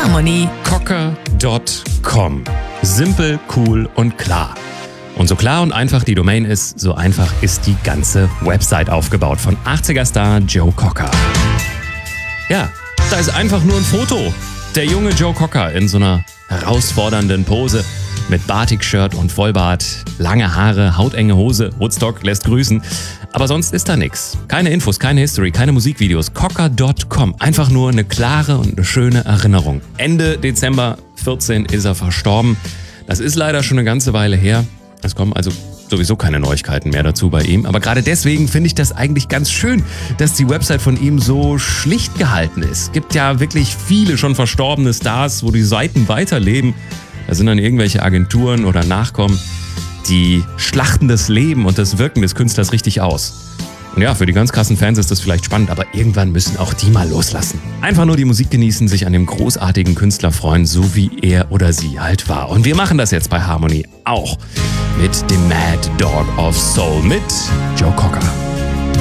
Harmony. Cocker.com. Simpel, cool und klar. Und so klar und einfach die Domain ist, so einfach ist die ganze Website aufgebaut von 80er-Star Joe Cocker. Ja, da ist einfach nur ein Foto. Der junge Joe Cocker in so einer herausfordernden Pose mit Batik-Shirt und Vollbart, lange Haare, hautenge Hose, Woodstock lässt grüßen. Aber sonst ist da nichts. Keine Infos, keine History, keine Musikvideos. Cocker.com. Einfach nur eine klare und eine schöne Erinnerung. Ende Dezember 14 ist er verstorben. Das ist leider schon eine ganze Weile her. Es kommen also sowieso keine Neuigkeiten mehr dazu bei ihm. Aber gerade deswegen finde ich das eigentlich ganz schön, dass die Website von ihm so schlicht gehalten ist. Es gibt ja wirklich viele schon verstorbene Stars, wo die Seiten weiterleben. Da sind dann irgendwelche Agenturen oder Nachkommen, die schlachten das Leben und das Wirken des Künstlers richtig aus. Und ja, für die ganz krassen Fans ist das vielleicht spannend, aber irgendwann müssen auch die mal loslassen. Einfach nur die Musik genießen, sich an dem großartigen Künstler freuen, so wie er oder sie halt war. Und wir machen das jetzt bei Harmony auch mit dem Mad Dog of Soul mit Joe Cocker.